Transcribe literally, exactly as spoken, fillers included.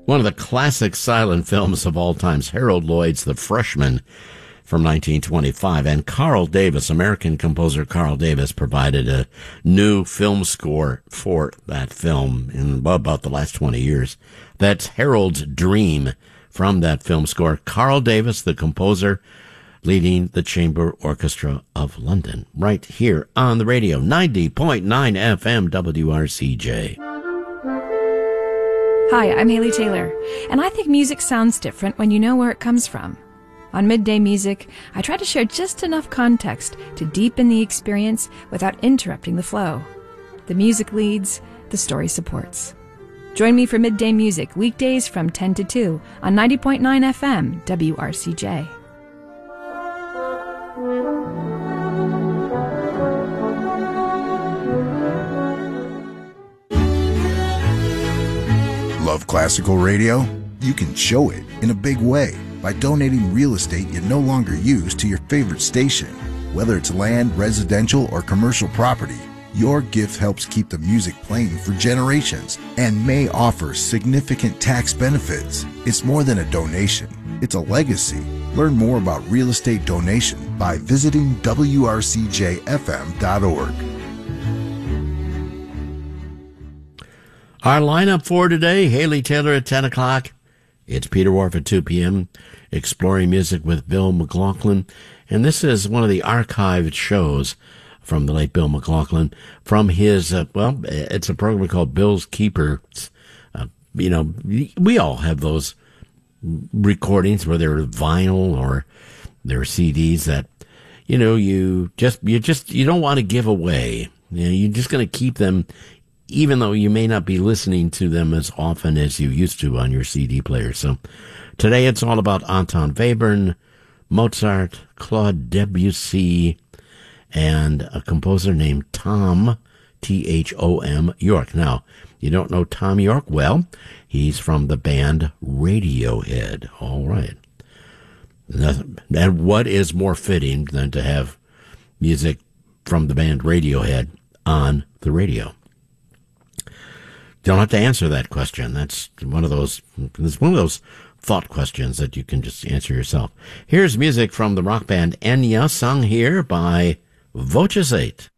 One of the classic silent films of all times, Harold Lloyd's The Freshman from nineteen twenty-five. And Carl Davis, American composer Carl Davis, provided a new film score for that film in about the last twenty years. That's Harold's Dream from that film score. Carl Davis, the composer, leading the Chamber Orchestra of London, right here on the radio, ninety point nine F M W R C J. Hi, I'm Haley Taylor, and I think music sounds different when you know where it comes from. On Midday Music, I try to share just enough context to deepen the experience without interrupting the flow. The music leads, the story supports. Join me for Midday Music weekdays from ten to two on ninety point nine F M W R C J. Love classical radio? You can show it in a big way by donating real estate you no longer use to your favorite station. Whether it's land, residential, or commercial property, your gift helps keep the music playing for generations and may offer significant tax benefits. It's more than a donation. It's a legacy. Learn more about real estate donation by visiting W R C J F M dot org. Our lineup for today, Haley Taylor at ten o'clock. It's Peter Wharf at two p.m., Exploring Music with Bill McLaughlin. And this is one of the archived shows from the late Bill McLaughlin, from his, uh, well, it's a program called Bill's Keepers. Uh, you know, we all have those recordings, whether they're vinyl or they're C Ds that, you know, you just, you just, you don't want to give away. You know, you're just going to keep them, even though you may not be listening to them as often as you used to on your C D player. So today it's all about Anton Webern, Mozart, Claude Debussy, and a composer named Thom, T H O M, Yorke. Now, you don't know Thom Yorke? Well, he's from the band Radiohead. All right. And what is more fitting than to have music from the band Radiohead on the radio? Don't have to answer that question. That's one of those, it's one of those thought questions that you can just answer yourself. Here's music from the rock band Enya, sung here by Voces eight.